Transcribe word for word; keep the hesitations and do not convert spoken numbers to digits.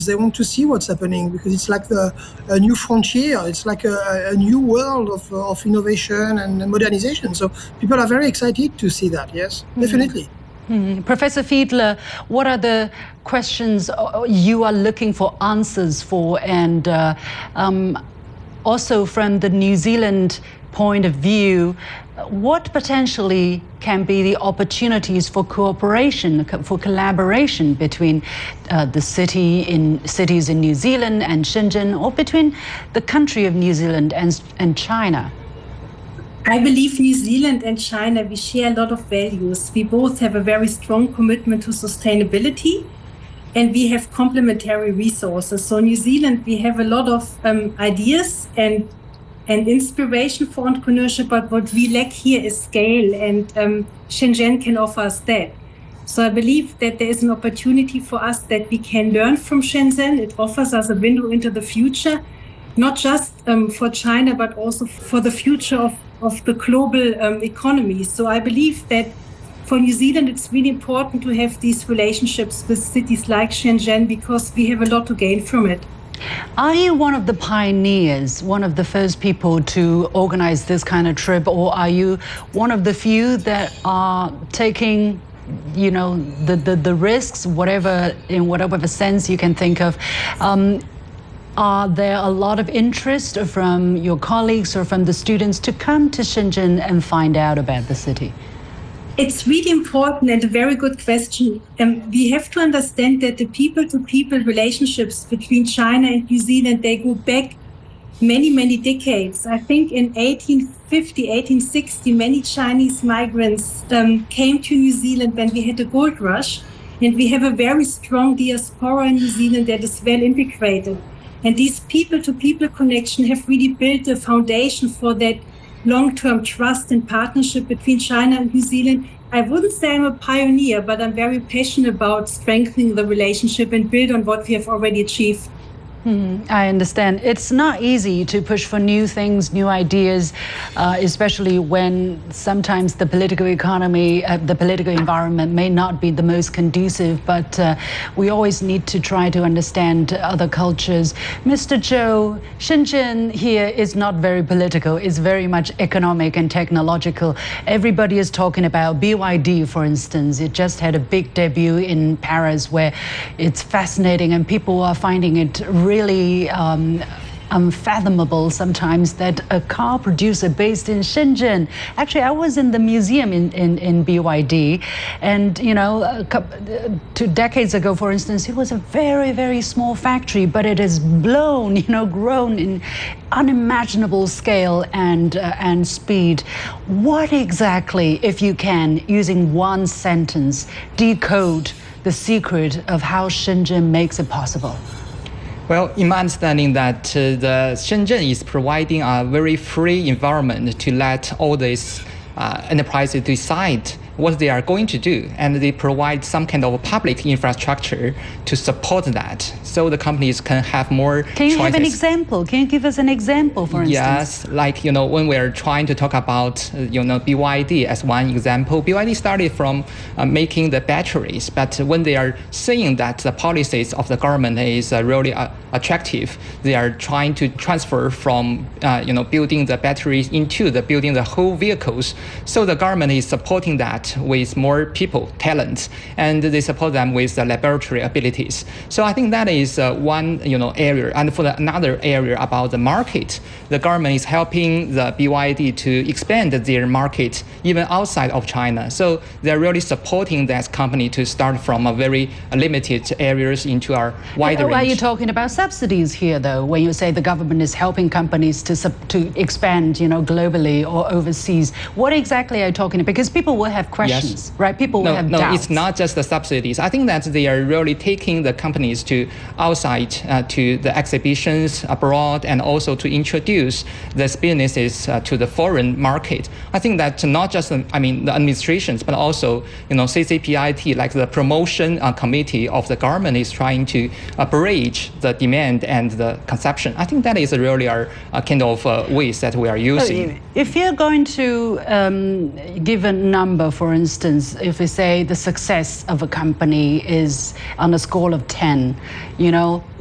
They want to see what's happening because it's like the, a new frontier. It's like a, a new world of, of innovation and modernization. So people are very excited to see that, yes, mm-hmm. definitely. Mm-hmm. Professor Fiedler, what are the questions you are looking for answers for? And uh, um, also from the New Zealand point of view, what potentially can be the opportunities for cooperation, for collaboration between uh, the city in cities in New Zealand and Shenzhen, or between the country of New Zealand and, and China? I believe New Zealand and China, we share a lot of values. We both have a very strong commitment to sustainability, and we have complementary resources. So New Zealand, we have a lot of um, ideas and and inspiration for entrepreneurship, but what we lack here is scale, and um, Shenzhen can offer us that. So I believe that there is an opportunity for us that we can learn from Shenzhen. It offers us a window into the future, not just um, for China, but also for the future of, of the global um, economy. So I believe that for New Zealand, it's really important to have these relationships with cities like Shenzhen because we have a lot to gain from it. Are you one of the pioneers, one of the first people to organize this kind of trip, or are you one of the few that are taking, you know, the, the, the risks, whatever, in whatever sense you can think of? Um, are there a lot of interest from your colleagues or from the students to come to Shenzhen and find out about the city? It's really important and a very good question. Um, we have to understand that the people-to-people relationships between China and New Zealand, they go back many, many decades. I think in eighteen fifty, eighteen sixty, many Chinese migrants um, came to New Zealand when we had the gold rush, and we have a very strong diaspora in New Zealand that is well integrated. And these people-to-people connection have really built the foundation for that long-term trust and partnership between China and New Zealand. I wouldn't say I'm a pioneer, but I'm very passionate about strengthening the relationship and build on what we have already achieved. Hmm, I understand. It's not easy to push for new things, new ideas, uh, especially when sometimes the political economy, uh, the political environment may not be the most conducive, but uh, we always need to try to understand other cultures. Mister Zhou, Shenzhen here is not very political. It's very much economic and technological. Everybody is talking about B Y D, for instance. It just had a big debut in Paris where it's fascinating and people are finding it really really um, unfathomable sometimes that a car producer based in Shenzhen, actually I was in the museum in, in, in B Y D, and you know, a couple, two decades ago, for instance, it was a very, very small factory, but it has blown, you know, grown in unimaginable scale and, uh, and speed. What exactly, if you can, using one sentence, decode the secret of how Shenzhen makes it possible? Well, in my understanding that uh, the Shenzhen is providing a very free environment to let all these uh, enterprises decide what they are going to do, and they provide some kind of public infrastructure to support that, so the companies can have more Can you choices. have an example? Can you give us an example, for instance? Yes, like, you know, when we're trying to talk about, uh, you know, B Y D as one example, B Y D started from uh, making the batteries, but when they are seeing that the policies of the government is uh, really uh, attractive, they are trying to transfer from, uh, you know, building the batteries into the building the whole vehicles. So the government is supporting that with more people, talents, and they support them with the laboratory abilities. So I think that is uh, one, you know, area. And for the, another area about the market, the government is helping the B Y D to expand their market even outside of China. So they're really supporting that company to start from a very limited areas into our wider range. Are you talking about subsidies here, though, when you say the government is helping companies to sub to expand, you know, globally or overseas? What exactly are you talking about? Because people will have questions, yes. right? People no, will have no, doubts. No, it's not just the subsidies. I think that they are really taking the companies to outside uh, to the exhibitions abroad, and also to introduce these businesses uh, to the foreign market. I think that not just, I mean, the administrations, but also, you know, C C P I T, like the promotion uh, committee of the government, is trying to uh, bridge the demand and the consumption. I think that is really our uh, kind of uh, ways that we are using. If you're going to um, give a number for for instance, if we say the success of a company is on a scale of ten, you know,